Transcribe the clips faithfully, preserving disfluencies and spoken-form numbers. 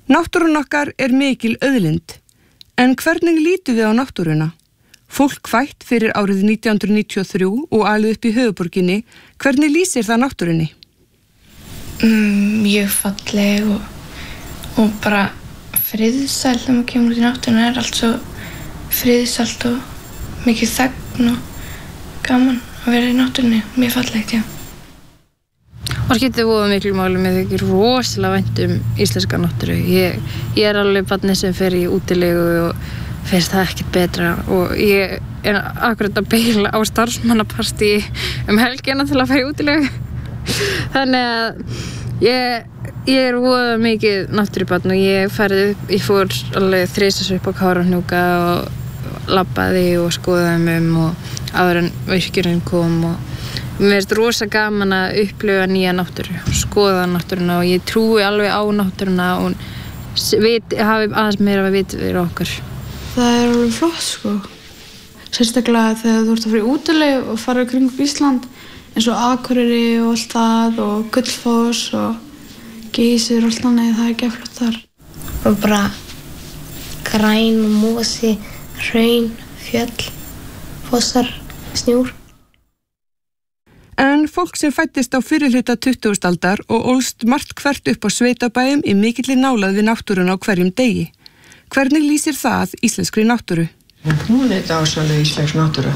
Náttúran okkar er mikil auðlind, en hvernig lítum við á náttúruna? Fólk fætt fyrir árið nítján hundruð níutíu og þrjú og alið upp í höfuðborginni, hvernig lýsir það náttúrunni? Mm, mjög falleg og, og bara friðsæl þegar maður kemur út í náttúruna, er allt svo friðsælt og mikið þegn og gaman að vera í náttúrunni, mjög fallegt, já. Það skiptir voða miklu máli með því ekki rosalega vænt um íslenska náttúru. Ég, ég er alveg barnið sem fer í útilegu og finnst það ekkert betra og ég er akkurat að beila á starfsmannapartí um helgina til að fara í útilegu. Þannig að ég, ég er voða mikið náttúrubarn og ég færði upp, ég fór alveg þrisvar upp á Kárahnjúka og labbaði og skoðaði um og áður en virkjurinn kom og mér finnst rosa gaman að upplifa nýja náttúru, skoða náttúruna og ég trúi alveg á náttúruna og vit, hafi aðeins meira að vita fyrir okkur. Það er alveg flott sko. Sérstaklega þegar þú ert að fara í útilegu og fara í kringum Ísland eins og Akureyri og allt það og Gullfoss og Geysir og allt annað, það er ekki flott þar. Og bara græn, mosi, hraun, fjöll, fossar, snjór. En fólk sem fæddist á fyrrihluta tuttugustu aldar og ólst margt hvert upp á sveitabæjum í mikilli nálægð við náttúruna á hverjum degi. Hvernig lýsir það íslenskri náttúru? Hún er dásamleg íslensk náttúra.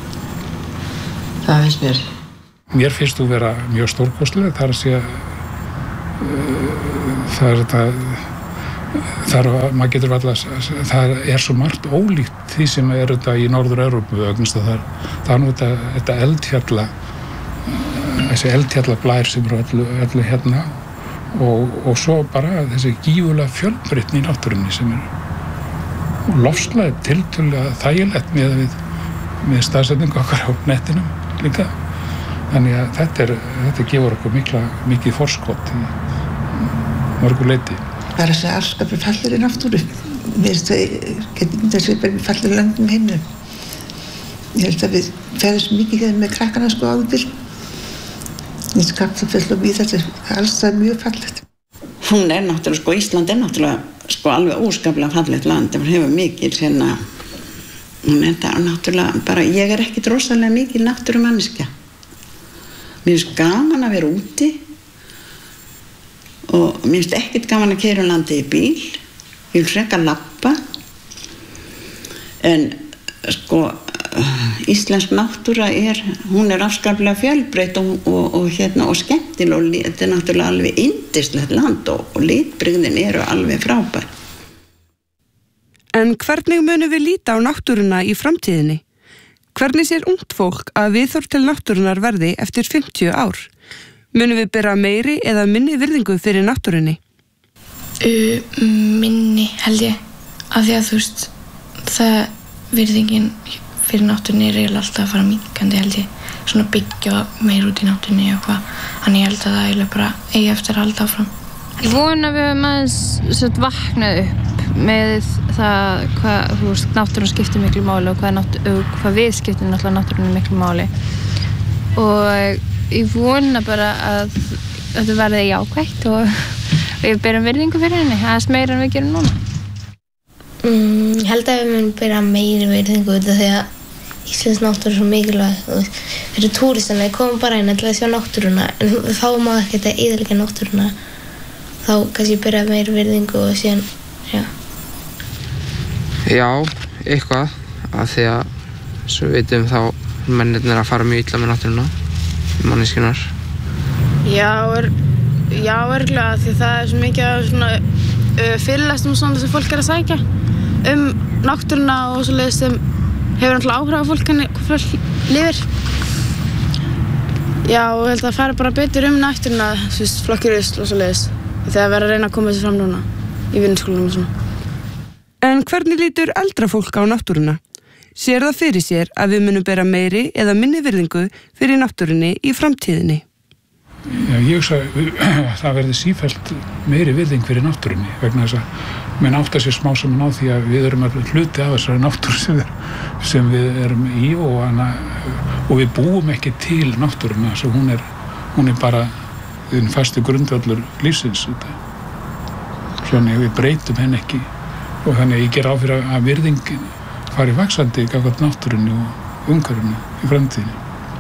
Það finnst mér. Mér finnst þú vera mjög stórkostleg, það er að segja uh, það er þetta það er, maður getur alltaf, það er svo margt ólíkt því sem er þetta í Norður-Evrópu vegna þess að það er, það er nú þetta, þetta eldfjalla þessi eldfjallablær sem eru öllu, öllu hérna og, og svo bara þessi gífulega fjölbreytni í náttúrunni sem er og loftslagið tiltölulega þægilegt með, við, með staðsetningu okkar á netinum líka. Þannig að þetta, er, þetta gefur okkur mikla, mikið forskot í mörgu leyti. Það er að segja allskapur fallir í náttúru. Mér finnst það, getur þessi bara fallir löndum heiminum. Ég held að við ferðum mikið hérna með krakkana sko áður fyrr. Ég skapta full og við þetta er alls það mjög fallegt. Hún er náttúrulega, sko, Ísland er náttúrulega sko alveg óskaplega fallegt land. Það hefur mikil sérna, hún er það náttúrulega bara, ég er ekkit rosalega mikil náttúrumanneskja. Mér finnst gaman að vera úti og mér finnst ekkit gaman að keyra um landið í bíl. Ég vil frekar labba. En sko, íslensk náttúra er, hún er afskaplega fjölbreytt og, og, og, hérna, og skemmtileg og þetta er náttúrulega alveg yndislegt land og, og litbrigðin eru alveg frábær. En hvernig munum við líta á náttúruna í framtíðinni? Hvernig sér ungt fólk að viðhorf til náttúrunar verði eftir fimmtíu ár? Munum við bera meiri eða minni virðingu fyrir náttúrunni? Uh, minni held ég, af því að þú veist, það virðingin fyrir náttúrunni er eiginlega alltaf að fara minnkandi held ég, svona byggja meir út í náttúrunni og hvað, þannig ég held að það eiginlega bara eigi eftir að halda áfram. Ég vona að við höfum aðeins svona vaknað upp með það hvað, þú veist, náttúrun skiptir miklu máli og hvað, nátt, hvað við skiptir náttúrulega náttúrunni miklu máli og ég vona bara að þetta verði jákvætt og við berum virðingu fyrir henni, aðeins meira en við gerum núna. Mm, ég held að við munum bera meiri virðingu út af því að íslensk náttúra er svo mikilvæg. Fyrir túristana, við komum bara inn til að sjá náttúruna en þá má ekki þetta eyðileggja náttúruna. Þá kannski bera meiri virðingu og síðan, já. Já, eitthvað, af því að svo veitum þá mennirnir að fara mjög illa með náttúruna, manneskjunar. Já, er, já, örgulega, því það er svo mikið af svona uh, fyrirlestum og svona sem fólk er að sækja um náttúruna og svoleiðis sem hefur náttúrulega áhrif á fólk henni hvað fólk lifir. Já, og ég held að það fari bara betur um náttúruna, þú veist, flokkir rusl og svoleiðis þegar verður að reyna að koma þessu fram núna í vinnuskólanum og svona. En hvernig lítur eldra fólk á náttúruna? Sér það fyrir sér að við munum bera meiri eða minni virðingu fyrir náttúrunni í framtíðinni? Já, ég hugsa að það verði sífellt meiri virðing fyrir náttúrunni vegna þess að menn átta sér smá saman á því að við erum alveg hluti af þessari náttúru sem við, sem við erum í og, hana, og við búum ekki til náttúruna svo hún er, hún er bara þinn fasti grundvöllur lífsins. Svona við breytum henn ekki og þannig að ég ger á fyrir að virðing fari vaxandi gagnvart náttúrunni og umhverfinu í framtíðinni.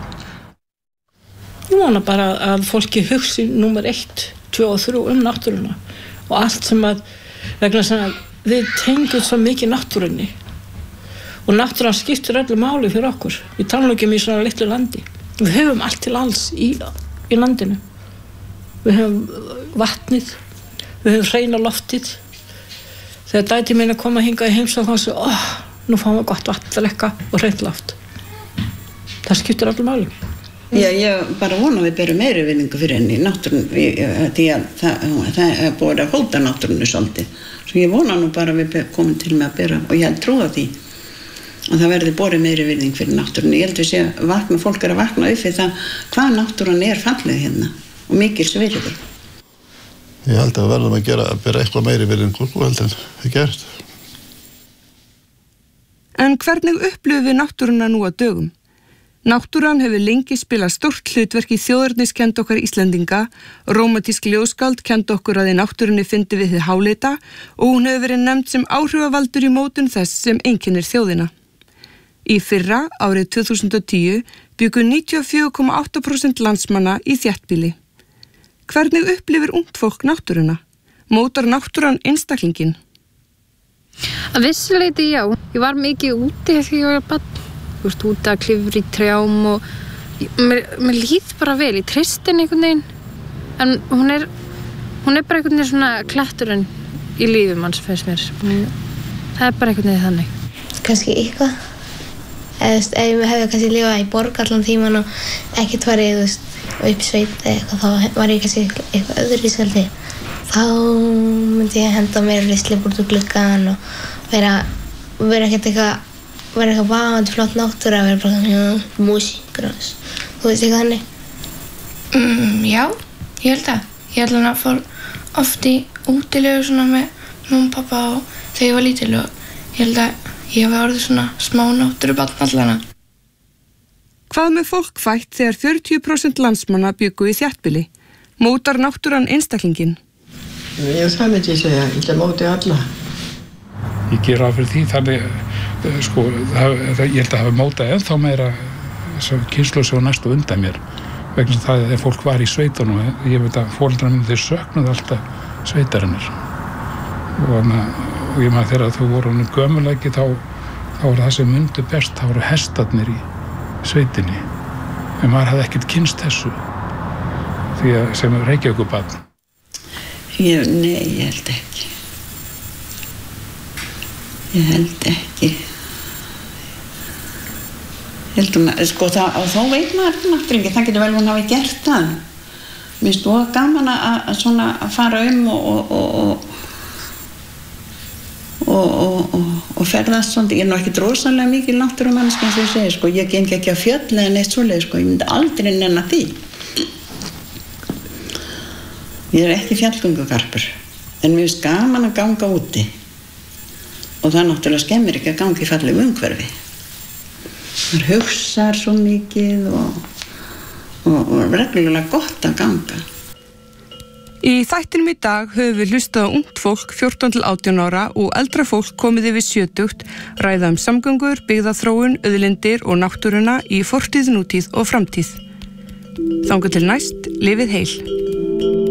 Ég vona bara að fólki hugsi númer eitt, tvö og þrjú um náttúruna og allt sem að vegna sem að við tengjum svo mikið náttúrunni og náttúran skiptir öllu máli fyrir okkur. Við tala ekki um í svona litlu landi. Við höfum allt til alls í, í landinu. Við höfum vatnið, við höfum hreina loftið. Þegar dæti mín að koma hingað í heimsókn og segja, óh, nú fáum við gott vatn að lekka og hreint loft. Það skiptir öllu máli. Já, ég bara vona að við berum meiri virðingu fyrir henni í náttúrunni, því að það, það er búið að hóta náttúrunni svolítið. Svo ég vona nú bara að við komum til með að bera, og ég held trúa því, að það verði borið meiri virðing fyrir náttúrunni. Ég held að sé að vakna, fólk er að vakna upp fyrir það hvað náttúrunni er falleg hérna og mikil svirði. Ég held að við verðum að gera, að bera eitthvað meiri virðingu og held en það gerst. En hvernig upplifum við náttúruna nú á dögum? Náttúran hefur lengi spilað stórt hlutverk í þjóðerniskennd okkar Íslendinga, rómantísk ljóðskáld kenndi okkur að í náttúrunni fyndi við hið háleita og hún hefur verið nefnd sem áhrifavaldur í mótun þess sem einkennir þjóðina. Í fyrra, árið tvö þúsund og tíu, bjuggu níutíu og fjögur komma átta prósent landsmanna í þéttbýli. Hvernig upplifir ungt fólk náttúruna? Mótar náttúran einstaklingin? Að vissu leyti já. Ég var mikið úti þegar ég var barn. Þú veist, út að klifra í trjám og mér, mér líð bara vel, ég treysti henni einhvern veginn en hún er, hún er bara einhvern veginn svona kletturinn í lífum hans finnst mér. Það er bara einhvern veginn þannig. Kannski eitthvað. Eða, ef ég hefði kannski lifað í borg allan tíman og ekkert var ég, þú veist, upp sveit eða eitthvað, þá var ég kannski eitthvað öðru í skaldi. Þá myndi ég henda mér risli búrt úr gluggan og vera, vera ekkert eitthvað var eitthvað vafandi flott náttúra að vera bara svona, músík og þess. Þú veist eitthvað hannig? Mm, já, ég held að. Ég held að fór oft í útilegu svona með mamma og pappa og þegar ég var lítil og ég held að ég hafi orðið svona smá náttúrubarn allana. Hvað með fólk fætt þegar fjörutíu prósent landsmanna bjuggu í þéttbýli? Mótar náttúran einstaklingin? Já, það myndi ég segja. Ég móti alla. Ég ger á fyrir því þannig sko, það, það, ég held að hafa mótað ennþá meira kynslóð sem var næstu undan mér vegna það að fólk var í sveitunum ég veit að foreldrar minni þeir söknuðu alltaf sveitarinnar og, og ég maður þegar þú voru hann gömulæki þá, þá var það sem mundu best þá voru hestarnir í sveitinni en maður hafði ekkert kynst þessu því að sem Reykjavíkurbarn. Ég, nei, ég held ekki ég held ekki Heldum, sko, það, og þá veit maður náttúrulega ekki, það getur vel hún hafi gert það. Mér finnst það gaman að, að, svona, að fara um og, og, og, og, og, og, og ferðast svona. Ég er nú ekki rosalega mikil náttúrumanneskja eins og ég segi, sko. Ég geng ekki á fjöll eða neitt svoleið, sko. Ég myndi aldrei nenna því. Ég er ekki fjallgöngugarpur, en mér finnst gaman að ganga úti. Og það náttúrulega skemmir ekki að ganga í fallegu umhverfi. Það hugsar svo mikið og, og, og reglulega gott að ganga. Í þættinum í dag höfum við hlustað á ungt fólk fjórtán til átján ára og eldra fólk komið yfir sjötugt, ræða um samgöngur, byggðaþróun, auðlindir og náttúruna í fortíð, nútíð og framtíð. Þangað til næst, lifið heil.